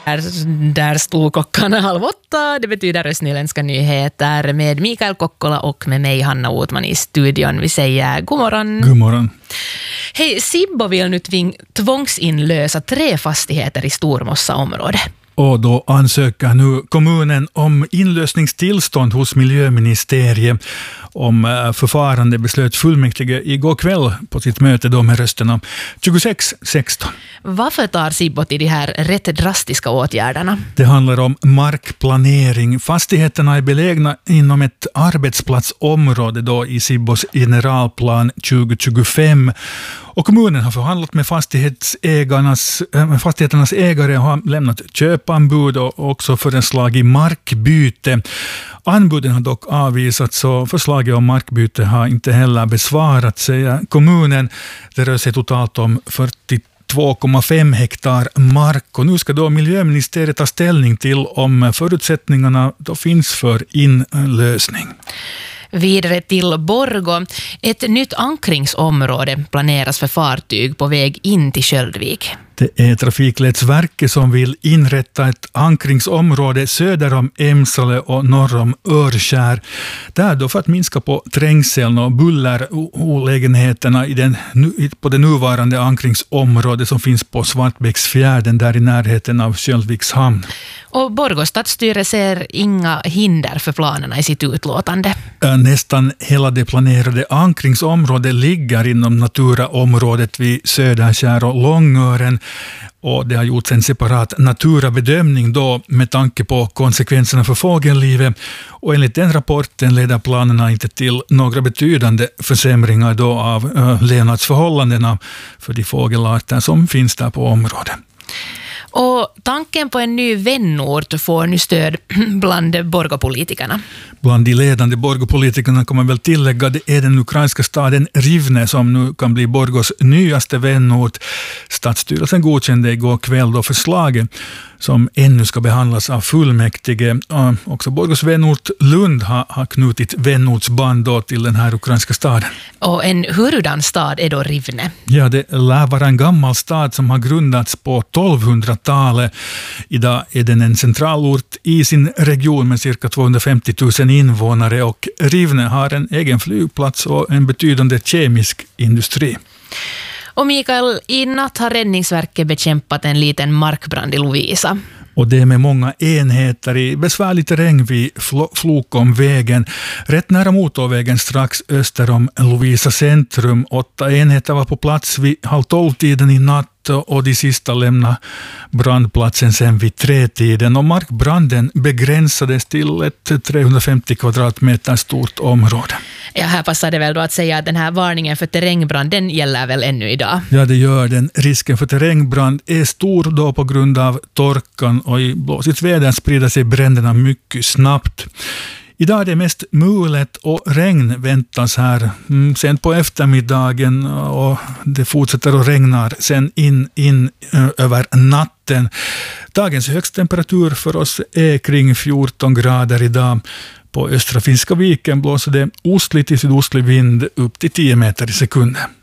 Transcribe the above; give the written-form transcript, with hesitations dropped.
Där stod klockan 7:30. Det betyder Östnyländska nyheter med Mikael Kokkola och med mig Hanna Otman i studion. Vi säger god morgon. God morgon. Hej, Sibbo vill nu tvångsinlösa 3 fastigheter i Stormossa-området. Och då ansöker nu kommunen om inlösningstillstånd hos miljöministeriet. Om förfarande beslöt fullmäktige igår kväll på sitt möte då med rösterna 26-16. Varför tar Sibbo till de här rätt drastiska åtgärderna? Det handlar om markplanering. Fastigheterna är belägna inom ett arbetsplatsområde då i Sibbos generalplan 2025. Och kommunen har förhandlat med fastigheternas ägare och har lämnat köpanbud och också föreslagit markbyte. Anbuden har dock avvisats, så förslaget om markbyte har inte heller besvarat, säger kommunen. Det rör sig totalt om 42,5 hektar mark och nu ska då miljöministeriet ta ställning till om förutsättningarna då finns för inlösning. Vidare till Borgå. Ett nytt ankringsområde planeras för fartyg på väg in till Sköldvik. Det är Trafikledsverket som vill inrätta ett ankringsområde söder om Emsale och norr om Örskär. Där då för att minska på trängseln och bullerolägenheterna på det nuvarande ankringsområdet som finns på Svartbäcksfjärden där i närheten av Sköldviks hamn. Och Borgå stadsstyre ser inga hinder för planerna i sitt utlåtande. Nästan hela det planerade ankringsområdet ligger inom naturaområdet vid Söderskär och Långören. Och det har gjorts en separat naturabedömning då med tanke på konsekvenserna för fågellivet. Och enligt den rapporten leder planerna inte till några betydande försämringar då av levnadsförhållandena för de fågelarter som finns där på området. Och tanken på en ny vänort får nu stöd bland Borgå-politikerna. Bland de ledande Borgå-politikerna kan man väl tillägga det är den ukrainska staden Rivne som nu kan bli Borgås nyaste vänort. Stadsstyrelsen godkände igår kväll då förslaget som ännu ska behandlas av fullmäktige. Också Borgås vänort Lund har knutit vänortsband då till den här ukrainska staden. Och en hurdan stad är då Rivne? Ja, det lär vara en gammal stad som har grundats på 1200-talet. Idag är den en centralort i sin region med cirka 250 000 invånare och Rivne har en egen flygplats och en betydande kemisk industri. Och Mikael, i natt har Räddningsverket bekämpat en liten markbrand i Lovisa. Och det är med många enheter i besvärlig terräng vid Flokomvägen. Rätt nära motorvägen strax öster om Lovisa centrum. 8 enheter var på plats vid 11:30 i natt och de sista lämnade brandplatsen sen vid 3-tiden. Och markbranden begränsades till ett 350 kvadratmeter stort område. Ja, här passar det väl då att säga att den här varningen för terrängbrand den gäller väl ännu idag? Ja, det gör den. Risken för terrängbrand är stor då på grund av torkan och i blåsigt väder sprider sig bränderna mycket snabbt. Idag är det mest mulet och regn väntas här sen på eftermiddagen och det fortsätter att regna sen in över natten. Dagens högsttemperatur för oss är kring 14 grader idag. På östra Finska viken blåser det ostlig till sydostlig vind upp till 10 meter i sekunden.